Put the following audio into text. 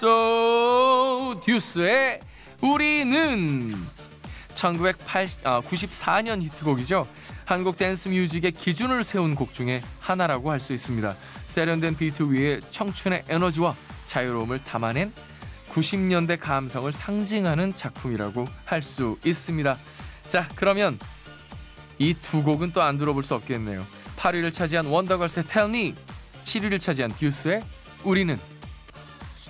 또 듀스의 우리는 1994년 히트곡이죠. 한국 댄스 뮤직의 기준을 세운 곡 중에 하나라고 할 수 있습니다. 세련된 비트 위에 청춘의 에너지와 자유로움을 담아낸 90년대 감성을 상징하는 작품이라고 할 수 있습니다. 자, 그러면 이 두 곡은 또 안 들어볼 수 없겠네요. 8위를 차지한 원더걸스의 Tell Me, 7위를 차지한 듀스의 우리는.